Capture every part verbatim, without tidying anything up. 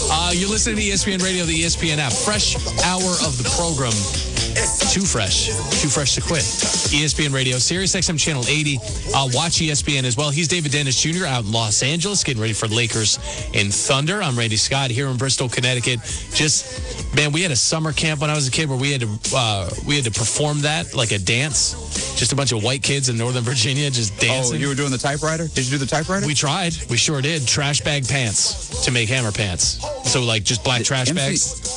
Uh, you're listening to E S P N Radio, the E S P N app. Fresh hour of the program. Too fresh. Too fresh to quit. E S P N Radio, Sirius X M Channel eighty. Uh, watch E S P N as well. He's David Dennis Junior out in Los Angeles, getting ready for Lakers and Thunder. I'm Randy Scott here in Bristol, Connecticut. Just, man, we had a summer camp when I was a kid where we had to uh, we had to perform that like a dance. Just a bunch of white kids in Northern Virginia just dancing. Oh, you were doing the typewriter? Did you do the typewriter? We tried. We sure did. Trash bag pants to make hammer pants. So, like, just black trash M C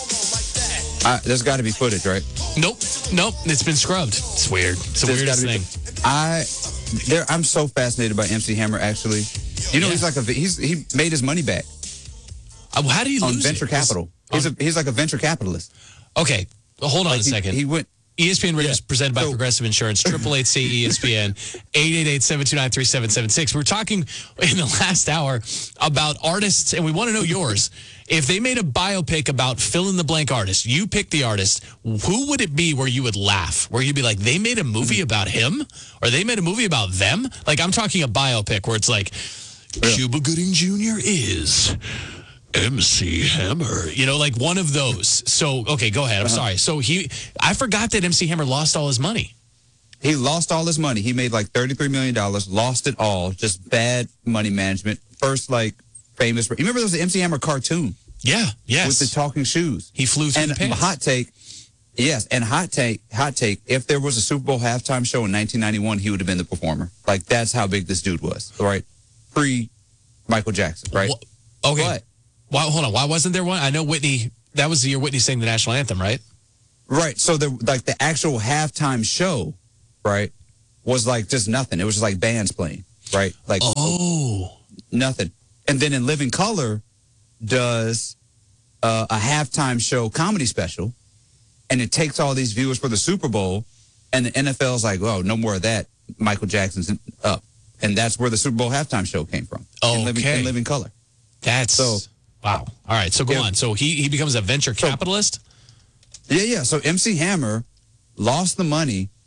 bags. Uh, there's got to be footage, right? Nope. Nope. It's been scrubbed. It's weird. It's the There's weirdest gotta be- thing. I, there, I'm so fascinated by M C Hammer, actually. You know, Yeah. he's like a, he's, he made his money back Uh, how do you on lose venture it? capital. He's a, he's like a venture capitalist. Okay. Well, hold on Like a he, second. he went, E S P N Radio is Yeah. presented by So- Progressive Insurance. Triple eight C E S P N eight eight eight seven two nine three seven seven six. We're talking in the last hour about artists, and we want to know yours. If they made a biopic about fill in the blank artist, you pick the artist. Who would it be where you would laugh? Where you'd be like, they made a movie about him, or they made a movie about them? Like, I'm talking a biopic where it's like Yeah. Cuba Gooding Junior is M C Hammer, you know, like one of those. So, okay, go ahead. I'm sorry. So he, I forgot that M C Hammer lost all his money. he lost all his money. He made like thirty-three million dollars, lost it all, just bad money management. First, like, famous. You remember there was the M C Hammer cartoon Yeah, yes. with the talking shoes? He flew through And the pants. hot take, yes, and hot take, hot take. If there was a Super Bowl halftime show in nineteen ninety-one, he would have been the performer. Like, that's how big this dude was, right? Pre Michael Jackson, right? Wha- Okay. But, Why, hold on. Why wasn't there one? I know Whitney, that was the year Whitney sang the national anthem, right? right. So the like the actual halftime show, right, was like just nothing. It was just like bands playing, right? Like Oh. nothing. And then in Living Color does uh, a halftime show comedy special, and it takes all these viewers for the Super Bowl, and the N F L's like, oh, no more of that. Michael Jackson's up. And that's where the Super Bowl halftime show came from. In Living, Okay. in Living Color. That's, So- wow. All right, so go Yeah. on. So he, he becomes a venture So- capitalist? Yeah, yeah. So M C Hammer lost the money